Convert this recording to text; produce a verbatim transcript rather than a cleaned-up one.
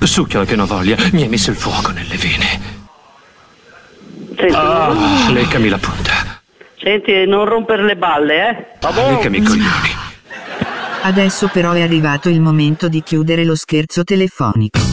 Succhiola che non voglia, mi hai messo il fuoco nelle vene. Senti, Ah, leccami la punta. senti, non rompere le balle, eh? Ah, leccami i coglioni. Adesso però è arrivato il momento di chiudere lo scherzo telefonico.